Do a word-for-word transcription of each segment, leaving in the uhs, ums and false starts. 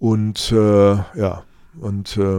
Und äh, ja, und äh,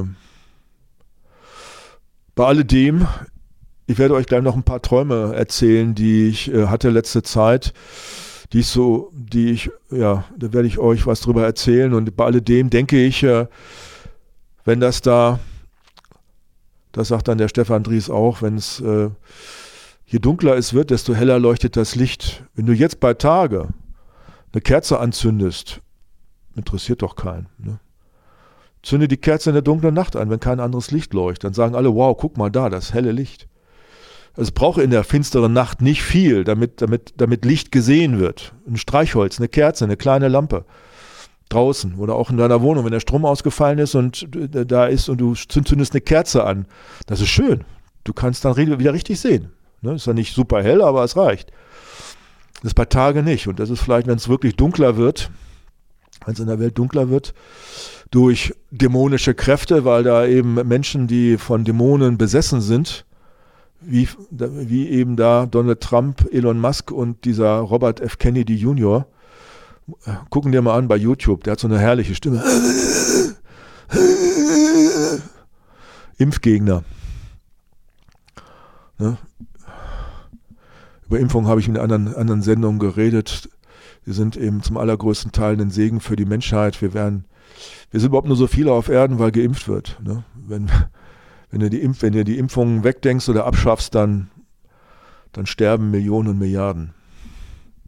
bei alledem, ich werde euch gleich noch ein paar Träume erzählen, die ich äh, hatte letzte Zeit, die ich so, die ich, ja, da werde ich euch was drüber erzählen. Und bei alledem denke ich, äh, wenn das da, das sagt dann der Stefan Dries auch, wenn es, äh, je dunkler es wird, desto heller leuchtet das Licht. Wenn du jetzt bei Tage eine Kerze anzündest, interessiert doch keinen. Ne? Zünde die Kerze in der dunklen Nacht an, wenn kein anderes Licht leuchtet. Dann sagen alle, wow, guck mal da, das helle Licht. Es braucht in der finsteren Nacht nicht viel, damit, damit, damit Licht gesehen wird. Ein Streichholz, eine Kerze, eine kleine Lampe. Draußen oder auch in deiner Wohnung, wenn der Strom ausgefallen ist und da ist und du zündest eine Kerze an. Das ist schön. Du kannst dann wieder richtig sehen. Ne? Ist ja nicht super hell, aber es reicht. Das ist bei Tage nicht. Und das ist vielleicht, wenn es wirklich dunkler wird, wenn es in der Welt dunkler wird, durch dämonische Kräfte, weil da eben Menschen, die von Dämonen besessen sind, wie, wie eben da Donald Trump, Elon Musk und dieser Robert F. Kennedy Junior, gucken dir mal an bei YouTube, der hat so eine herrliche Stimme. Impfgegner. Ne? Über Impfung habe ich in anderen, anderen Sendungen geredet. Wir sind eben zum allergrößten Teil ein Segen für die Menschheit. Wir werden, wir sind überhaupt nur so viele auf Erden, weil geimpft wird. Ne? Wenn, wenn, du die Impf, wenn du die Impfungen wegdenkst oder abschaffst, dann, dann sterben Millionen und Milliarden.